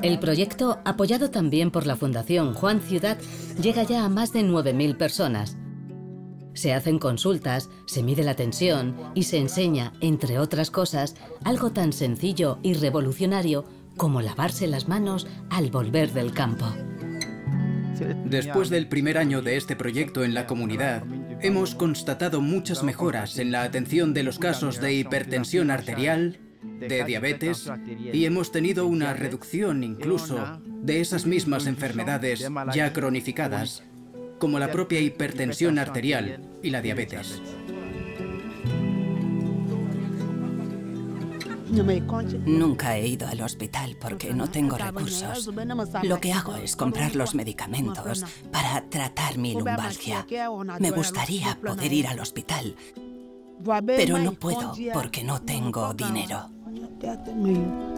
El proyecto, apoyado también por la Fundación Juan Ciudad, llega ya a más de 9.000 personas. Se hacen consultas, se mide la tensión y se enseña, entre otras cosas, algo tan sencillo y revolucionario como lavarse las manos al volver del campo. Después del primer año de este proyecto en la comunidad, hemos constatado muchas mejoras en la atención de los casos de hipertensión arterial, de diabetes, y hemos tenido una reducción incluso de esas mismas enfermedades ya cronificadas, como la propia hipertensión arterial y la diabetes. Nunca he ido al hospital porque no tengo recursos. Lo que hago es comprar los medicamentos para tratar mi lumbalgia. Me gustaría poder ir al hospital, pero no puedo porque no tengo dinero.